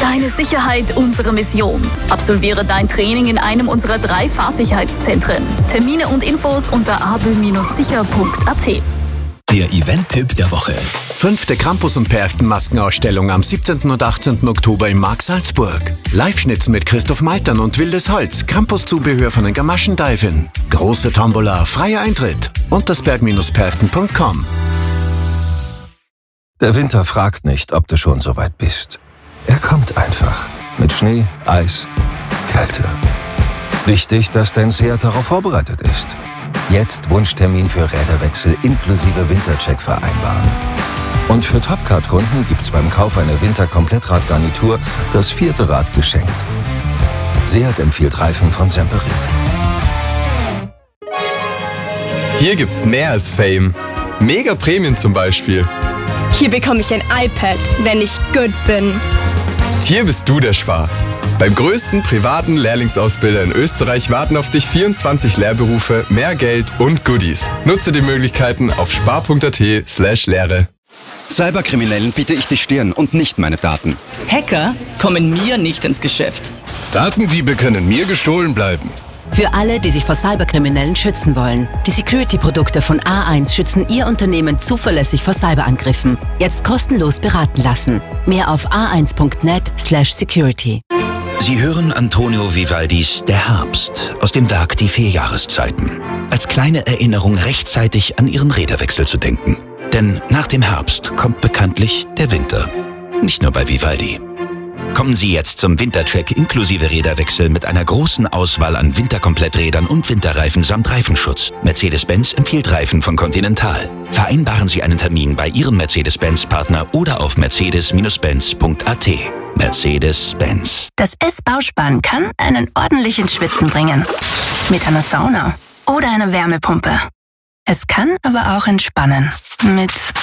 Deine Sicherheit, unsere Mission. Absolviere dein Training in einem unserer 3 Fahrsicherheitszentren. Termine und Infos unter abö-sicher.at. Der Event-Tipp der Woche. 5. Krampus- und Perchtenmaskenausstellung am 17. und 18. Oktober im Markt Salzburg. Live-Schnitzen mit Christoph Maltern und Wildes Holz. Krampus-Zubehör von den Gamaschen-Diven. Große Tombola, freier Eintritt. Untersberg-perchten.com. Der Winter fragt nicht, ob du schon so weit bist. Er kommt einfach. Mit Schnee, Eis, Kälte. Wichtig, dass dein Seat darauf vorbereitet ist. Jetzt Wunschtermin für Räderwechsel inklusive Wintercheck vereinbaren. Und für Topcard-Kunden gibt's beim Kauf einer Winter-Komplettradgarnitur das 4. Rad geschenkt. Seat empfiehlt Reifen von Semperit. Hier gibt's mehr als Fame. Mega Prämien zum Beispiel. Hier bekomme ich ein iPad, wenn ich gut bin. Hier bist du der Spar. Beim größten privaten Lehrlingsausbilder in Österreich warten auf dich 24 Lehrberufe, mehr Geld und Goodies. Nutze die Möglichkeiten auf spar.at/Lehre. Cyberkriminellen biete ich die Stirn und nicht meine Daten. Hacker kommen mir nicht ins Geschäft. Datendiebe können mir gestohlen bleiben. Für alle, die sich vor Cyberkriminellen schützen wollen. Die Security-Produkte von A1 schützen Ihr Unternehmen zuverlässig vor Cyberangriffen. Jetzt kostenlos beraten lassen. Mehr auf a1.net/security. Sie hören Antonio Vivaldis Der Herbst aus dem Werk Die 4 Jahreszeiten. Als kleine Erinnerung rechtzeitig an Ihren Räderwechsel zu denken. Denn nach dem Herbst kommt bekanntlich der Winter. Nicht nur bei Vivaldi. Kommen Sie jetzt zum Wintercheck inklusive Räderwechsel mit einer großen Auswahl an Winterkompletträdern und Winterreifen samt Reifenschutz. Mercedes-Benz empfiehlt Reifen von Continental. Vereinbaren Sie einen Termin bei Ihrem Mercedes-Benz-Partner oder auf mercedes-benz.at. Mercedes-Benz. Das S-Bauspann kann einen ordentlichen Schwitzen bringen. Mit einer Sauna oder einer Wärmepumpe. Es kann aber auch entspannen. Mit